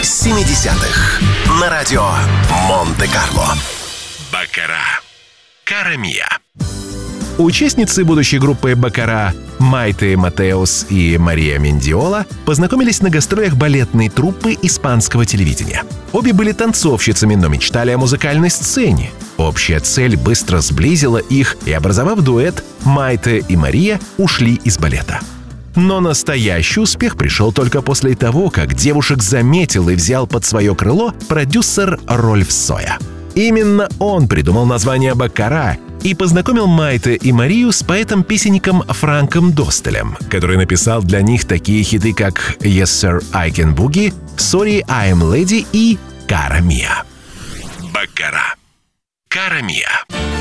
70-х на радио Монте-Карло. Баккара. Кара Мия. Участницы будущей группы «Баккара» Майте Матеус и Мария Мендиола познакомились на гастролях балетной труппы испанского телевидения. Обе были танцовщицами, но мечтали о музыкальной сцене. Общая цель быстро сблизила их, и, образовав дуэт, Майте и Мария ушли из балета. Но настоящий успех пришел только после того, как девушек заметил и взял под свое крыло продюсер Рольф Соя. Именно он придумал название «Баккара» и познакомил Майте и Марию с поэтом-песенником Франком Достелем, который написал для них такие хиты, как «Yes, Sir, I Can Boogie», «Sorry, I Am Lady» и «Кара Мия». Баккара. Кара Мия.